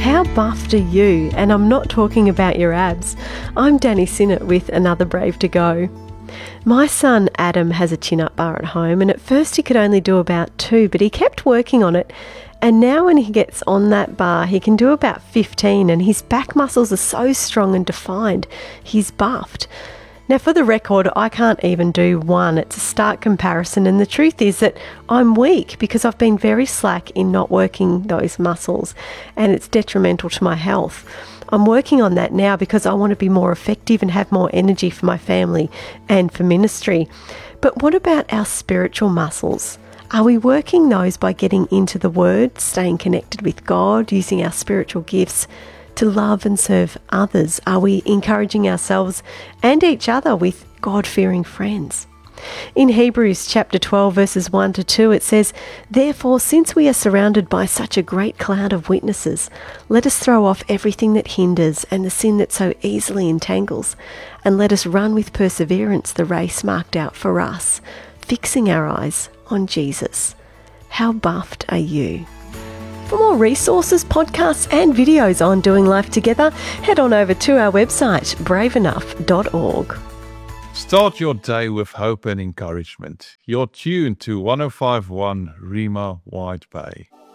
How buffed are you? And I'm not talking about your abs. I'm Danny Sinnott with another Brave to Go. My son Adam has a chin-up bar at home, and at first he could only do about 2, but he kept working on it. And now when he gets on that bar, he can do about 15, and his back muscles are so strong and defined. He's buffed. Now, for the record, I can't even do 1. It's a stark comparison, and the truth is that I'm weak because I've been very slack in not working those muscles, and it's detrimental to my health. I'm working on that now because I want to be more effective and have more energy for my family and for ministry. But what about our spiritual muscles? Are we working those by getting into the Word, staying connected with God, using our spiritual gifts to love and serve others? Are we encouraging ourselves and each other with God-fearing friends? In Hebrews chapter 12 verses 1 to 2 it says, "Therefore, since we are surrounded by such a great cloud of witnesses, let us throw off everything that hinders and the sin that so easily entangles, and let us run with perseverance the race marked out for us, fixing our eyes on Jesus." How buffed are you? For more resources, podcasts and videos on doing life together, head on over to our website, braveenough.org. Start your day with hope and encouragement. You're tuned to 105.1 Rhema White Bay.